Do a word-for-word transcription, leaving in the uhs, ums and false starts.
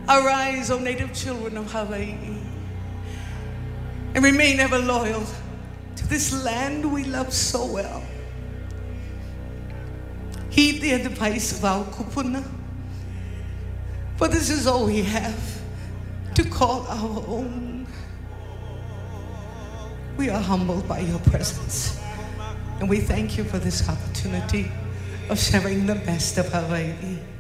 Arise, O native children of Hawaii, and remain ever loyal to this land we love so well. Heed the advice of our kupuna, for this is all we have to call our own. We are humbled by your presence, and we thank you for this opportunity of sharing the best of Hawaii.